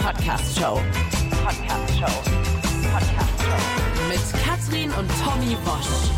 Podcast-Show. Mit Katrin und Tommy Bosch.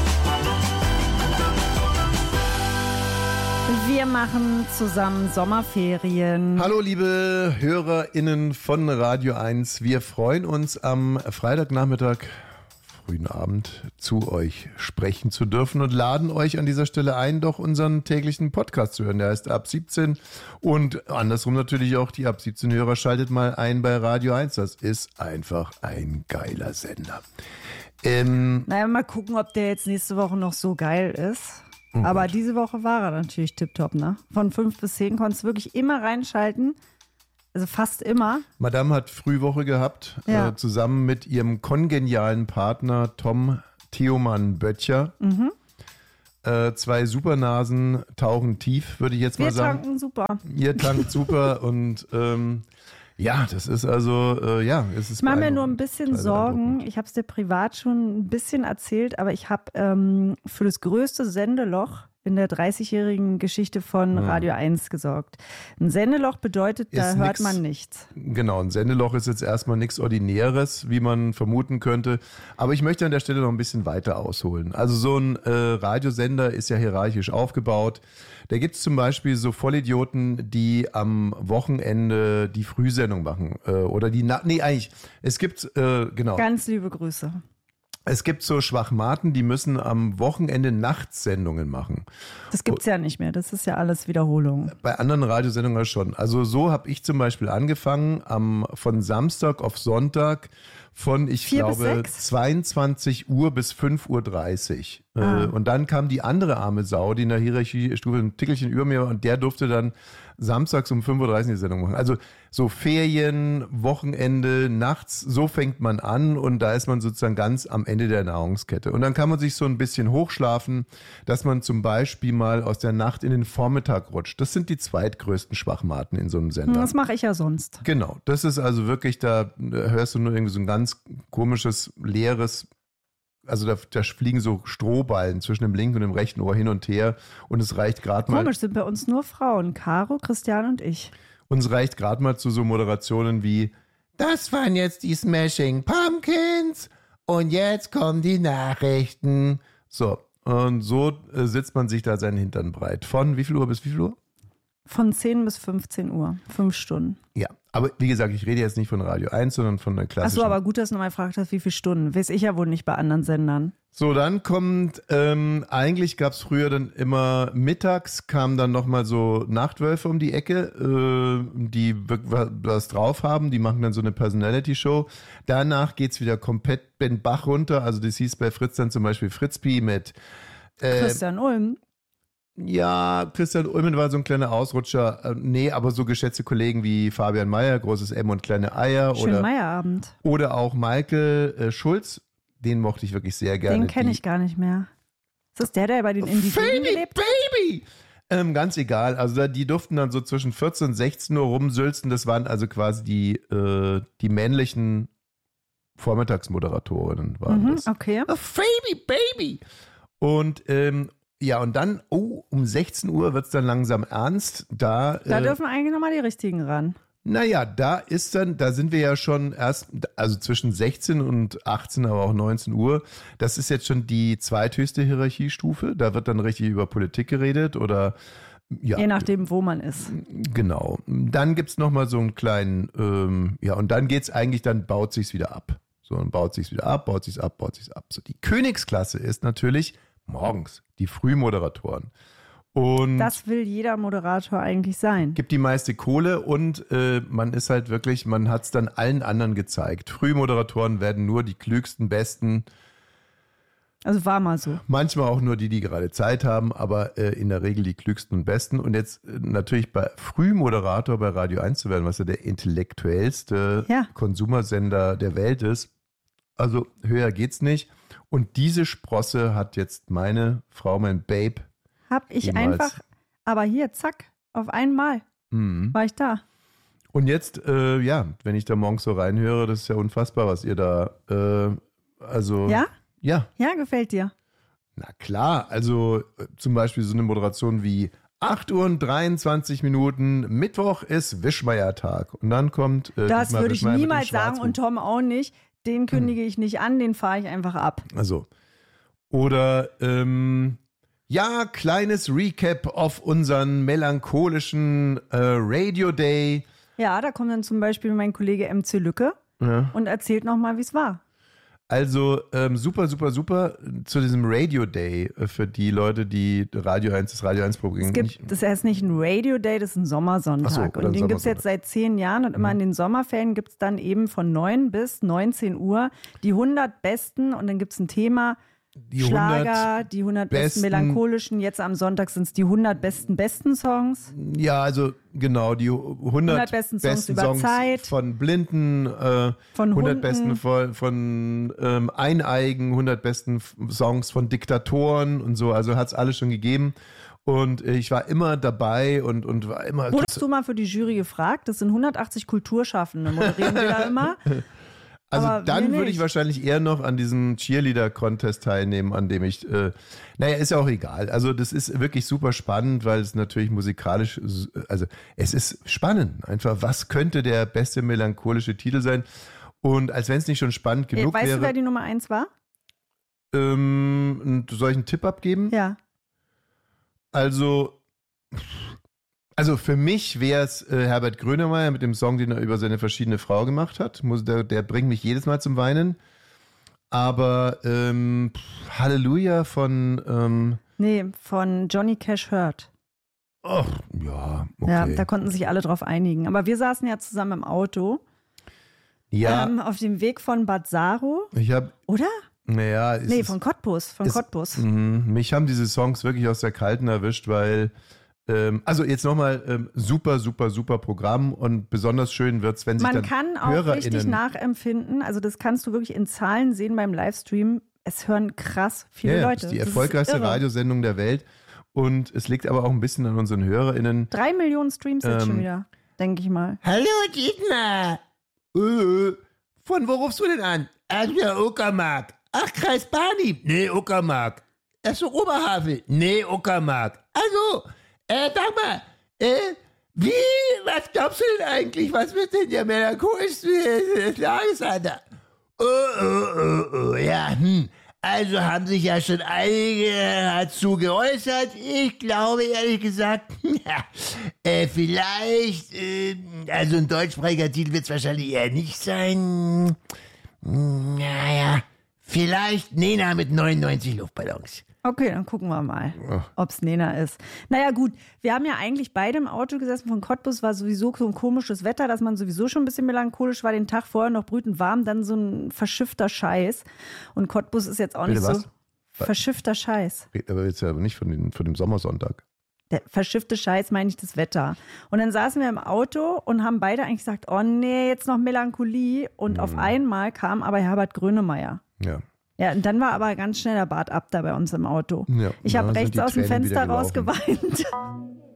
Wir machen zusammen Sommerferien. Hallo liebe HörerInnen von Radio 1. Wir freuen uns am Freitagnachmittag, frühen Abend, zu euch sprechen zu dürfen und laden euch an dieser Stelle ein, doch unseren täglichen Podcast zu hören. Der heißt Ab 17 und andersrum natürlich auch die Ab 17 Hörer. Schaltet mal ein bei Radio 1. Das ist einfach ein geiler Sender. Naja, mal gucken, ob der jetzt nächste Woche noch so geil ist. Aber diese Woche war er natürlich tipptopp, ne? Von 5 bis 10 konntest du wirklich immer reinschalten. Also fast immer. Madame hat Frühwoche gehabt, Ja. Zusammen mit ihrem kongenialen Partner Tom Theoman-Böttcher. 2 Supernasen tauchen tief, würde ich jetzt mal Wir sagen. tanken super. Ihr tankt super und ja, das ist also, es ist Ich mache mir beeindruckend. nur ein bisschen Total Sorgen. beeindruckend. Ich habe es dir privat schon ein bisschen erzählt, aber ich habe für das größte Sendeloch in der 30-jährigen Geschichte von Radio 1 gesorgt. Ein Sendeloch bedeutet, da Ist hört nix- man nichts. Genau, ein Sendeloch ist jetzt erstmal nichts Ordinäres, wie man vermuten könnte. Aber ich möchte an der Stelle noch ein bisschen weiter ausholen. Also so ein Radiosender ist ja hierarchisch aufgebaut. Da gibt es zum Beispiel so Vollidioten, die am Wochenende die Frühsendung machen. Es gibt, genau. Ganz liebe Grüße. Es gibt so Schwachmaten, die müssen am Wochenende Nachtssendungen machen. Das gibt's ja nicht mehr. Das ist ja alles Wiederholung. Bei anderen Radiosendungen schon. Also so habe ich zum Beispiel angefangen, von Samstag auf Sonntag von, ich 4 bis glaube, 6? 22 Uhr bis 5:30 Uhr. Und dann kam die andere arme Sau, die in der Hierarchiestufe ein Tickelchen über mir war, und der durfte dann samstags um 5:30 Uhr die Sendung machen. Also so Ferien, Wochenende, nachts, so fängt man an und da ist man sozusagen ganz am Ende der Nahrungskette. Und dann kann man sich so ein bisschen hochschlafen, dass man zum Beispiel mal aus der Nacht in den Vormittag rutscht. Das sind die zweitgrößten Schwachmaten in so einem Sender. Das mache ich ja sonst. Genau, das ist also wirklich, da hörst du nur irgendwie so ein ganz komisches, leeres, also da fliegen so Strohballen zwischen dem linken und dem rechten Ohr hin und her und es reicht gerade mal. Komisch, sind bei uns nur Frauen. Caro, Christian und ich. Uns reicht gerade mal zu so Moderationen wie: Das waren jetzt die Smashing Pumpkins und jetzt kommen die Nachrichten. So, und so sitzt man sich da seinen Hintern breit. Von wie viel Uhr bis wie viel Uhr? Von 10 bis 15 Uhr. 5 Stunden. Ja, aber wie gesagt, ich rede jetzt nicht von Radio 1, sondern von der klassischen. Achso, aber gut, dass du nochmal gefragt hast, wie viele Stunden. Weiß ich ja wohl nicht bei anderen Sendern. So, dann kommt, eigentlich gab es früher dann immer mittags, kamen dann nochmal so Nachtwölfe um die Ecke, die was drauf haben, die machen dann so eine Personality-Show. Danach geht's wieder komplett den Bach runter, also das hieß bei Fritz dann zum Beispiel Fritzpi mit Christian Ulm. ja, Christian Ulmen war so ein kleiner Ausrutscher. Nee, aber so geschätzte Kollegen wie Fabian Mayer, großes M und kleine Eier. Schönen Meierabend. Oder auch Michael Schulz. Den mochte ich wirklich sehr gerne. Den kenne ich gar nicht mehr. Ist das der bei den Indigenen gelebt hat? Baby! Ganz egal. Also die durften dann so zwischen 14 und 16 Uhr rumsülzen. Das waren also quasi die männlichen Vormittagsmoderatorinnen. Waren das. Okay. Baby! Und ja, und dann, um 16 Uhr wird es dann langsam ernst. Da dürfen eigentlich nochmal die richtigen ran. Naja, da sind wir ja schon erst, also zwischen 16 und 18, aber auch 19 Uhr. Das ist jetzt schon die zweithöchste Hierarchiestufe. Da wird dann richtig über Politik geredet oder ja. Je nachdem, wo man ist. Genau. Dann gibt's noch mal so einen kleinen, und dann geht's eigentlich, dann baut sich's wieder ab. So, dann baut sich's wieder ab, baut sich's ab. So, die Königsklasse ist natürlich morgens, die Frühmoderatoren. Und Das will jeder Moderator eigentlich sein. gibt die meiste Kohle und man ist halt wirklich, man hat es dann allen anderen gezeigt. Frühmoderatoren werden nur die klügsten, besten, Also war mal so. manchmal auch nur die gerade Zeit haben, aber in der Regel die klügsten und besten. Und jetzt natürlich bei Frühmoderator bei Radio 1 zu werden, was ja der intellektuellste Konsumersender der Welt ist. Also höher geht's nicht. Und diese Sprosse hat jetzt meine Frau, mein Babe, Hab ich Jemals. einfach, aber hier, zack, auf einmal war ich da. Und jetzt, wenn ich da morgens so reinhöre, das ist ja unfassbar, was ihr da, Ja? Ja. Ja, gefällt dir. Na klar, also zum Beispiel so eine Moderation wie 8:23 Uhr. Mittwoch ist Wischmeier-Tag. Und dann kommt das würde ich niemals sagen und Tom auch nicht. Den kündige ich nicht an, den fahre ich einfach ab. Also. Oder, kleines Recap auf unseren melancholischen Radio Day. Ja, da kommt dann zum Beispiel mein Kollege MC Lücke und erzählt nochmal, wie es war. Also super, super, super zu diesem Radio Day für die Leute, die das Radio 1 Programm. Das ist nicht ein Radio Day, das ist ein Sommersonntag. Und den gibt es jetzt seit 10 Jahren und immer in den Sommerferien gibt es dann eben von 9 bis 19 Uhr die 100 besten und dann gibt es ein Thema. Die Schlager, die 100 besten melancholischen, jetzt am Sonntag sind es die 100 besten Songs. Ja, also genau, die 100 besten Songs über Zeit. Von Blinden, von 100 besten von Eineigen, 100 besten Songs von Diktatoren und so, also hat es alles schon gegeben. Und ich war immer dabei und war immer... Wurdest du mal für die Jury gefragt? Das sind 180 Kulturschaffende, moderieren wir da immer. Also dann würde ich wahrscheinlich eher noch an diesem Cheerleader-Contest teilnehmen, an dem ich, ist ja auch egal. Also das ist wirklich super spannend, weil es natürlich musikalisch, also es ist spannend. Einfach, was könnte der beste melancholische Titel sein? Und als wenn es nicht schon spannend genug wäre. Weißt du, wer die Nummer 1 war? Soll ich einen Tipp abgeben? Ja. Also für mich wäre es Herbert Grönemeyer mit dem Song, den er über seine verschiedene Frau gemacht hat. Der bringt mich jedes Mal zum Weinen. Aber Halleluja von... von Johnny Cash Hurt. Ach, ja, okay. Ja, da konnten sich alle drauf einigen. Aber wir saßen ja zusammen im Auto. Ja. Auf dem Weg von Bad Saro. Oder? Naja. Von Cottbus. Mich haben diese Songs wirklich aus der Kalten erwischt, weil... Also jetzt nochmal super, super, super Programm und besonders schön wird es, wenn sich dann HörerInnen... Man kann auch richtig nachempfinden, also das kannst du wirklich in Zahlen sehen beim Livestream, es hören krass viele Leute. Das ist die erfolgreichste Radiosendung der Welt und es liegt aber auch ein bisschen an unseren HörerInnen. 3 Millionen Streams jetzt schon wieder, denke ich mal. Hallo Dietmar! Von wo rufst du denn an? Der Uckermark. Ach, Kreis Barnim? Nee, Uckermark. Achso, Oberhavel? Nee, Uckermark. Also... sag mal, was glaubst du denn eigentlich? Was wird denn der melancholischste Tagesalter? Ja, Also haben sich ja schon einige dazu geäußert. Ich glaube ehrlich gesagt, vielleicht, also ein deutschsprachiger Titel wird es wahrscheinlich eher nicht sein. Naja, vielleicht Nena mit 99 Luftballons. Okay, dann gucken wir mal, ob es Nena ist. Naja gut, wir haben ja eigentlich beide im Auto gesessen. Von Cottbus war sowieso so ein komisches Wetter, dass man sowieso schon ein bisschen melancholisch war. Den Tag vorher noch brütend warm, dann so ein verschiffter Scheiß. Und Cottbus ist jetzt auch nicht so verschiffter Scheiß. Aber jetzt ja nicht von dem Sommersonntag. Der verschiffte Scheiß meine ich das Wetter. Und dann saßen wir im Auto und haben beide eigentlich gesagt, oh nee, jetzt noch Melancholie. Und auf einmal kam aber Herbert Grönemeyer. Ja. Ja, und dann war aber ganz schnell der Bart ab da bei uns im Auto. Ja, ich habe rechts aus dem Fenster raus geweint.